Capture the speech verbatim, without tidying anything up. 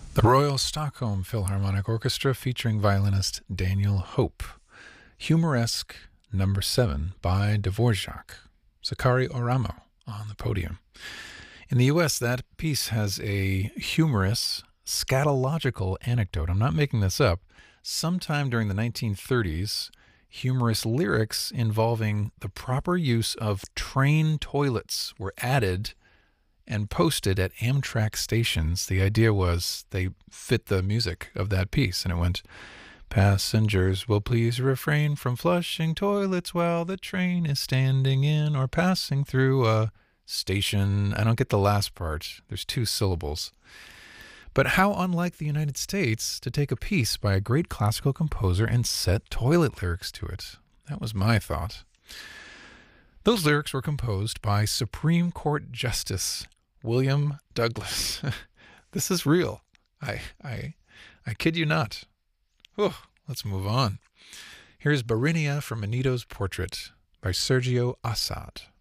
The Royal Stockholm Philharmonic Orchestra featuring violinist Daniel Hope. Humoresque Number seven by Dvorak. Sakari Oramo on the podium. In the U S, that piece has a humorous, scatological anecdote. I'm not making this up. Sometime during the nineteen thirties, humorous lyrics involving the proper use of train toilets were added and posted at Amtrak stations. The idea was they fit the music of that piece, and it went, "Passengers will please refrain from flushing toilets while the train is standing in or passing through a station." I don't get the last part. There's two syllables. But how unlike the United States to take a piece by a great classical composer and set toilet lyrics to it. That was my thought. Those lyrics were composed by Supreme Court Justice William Douglas. This is real. I I I kid you not. Oh, let's move on. Here's Barinia from Manito's Portrait by Sergio Assad.